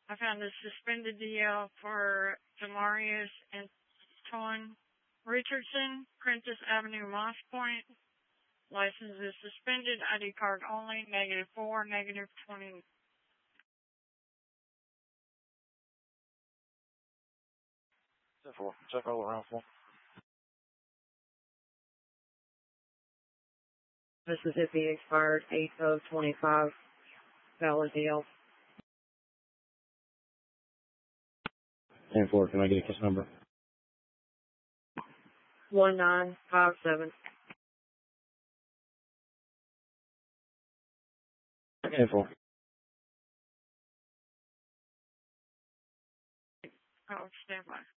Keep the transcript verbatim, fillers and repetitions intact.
I found a suspended D L for Demarius Antoine Richardson, Prentice Avenue, Moss Point. License is suspended. I D card only. Negative four, negative twenty. Check for, check all around for. Mississippi expired eight of twenty-five. Valid D L. ten four, can I get a case number? one nine five seven. ten four. Oh, stand by.